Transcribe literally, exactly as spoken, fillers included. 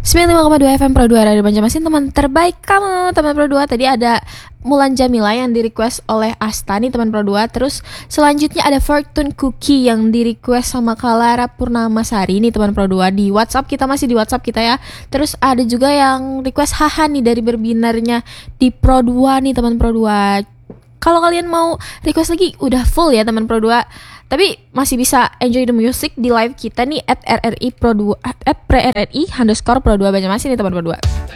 sembilan puluh lima koma dua F M Pro dua Radio Banjarmasin, teman terbaik kamu, teman Pro dua. Tadi ada Mulan Jamila yang di request oleh Astani, teman Pro dua. Terus selanjutnya ada Fortune Cookie yang di request sama Kalara Purnamasari nih, teman Pro dua. Di WhatsApp kita, masih di WhatsApp kita ya. Terus ada juga yang request Haha nih dari Berbinarnya di Pro dua nih, teman Pro dua. Kalau kalian mau request lagi udah full ya, teman Pro dua. Tapi masih bisa enjoy the music di live kita nih at R R I Pro dua, at R R I underscore Pro dua Banjarmasin nih, teman Pro dua.